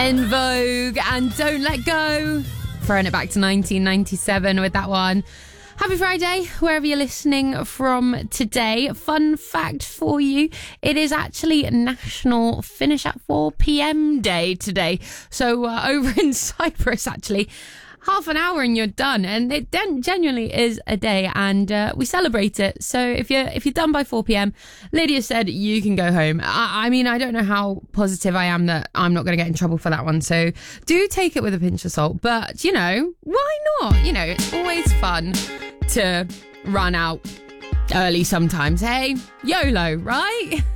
En Vogue and Don't Let Go. Throwing it back to 1997 with that one. Happy Friday, wherever you're listening from today. Fun fact for you, it is actually National Finish at 4 p.m. Day today. So over in Cyprus, actually, half an hour and you're done. And it genuinely is a day, and we celebrate it. So if you're done by 4 p.m, Lydia said you can go home. I mean, I don't know how positive I am that I'm not going to get in trouble for that one. So do take it with a pinch of salt. But, you know, why not? You know, it's always fun to run out early sometimes. Hey, YOLO, right?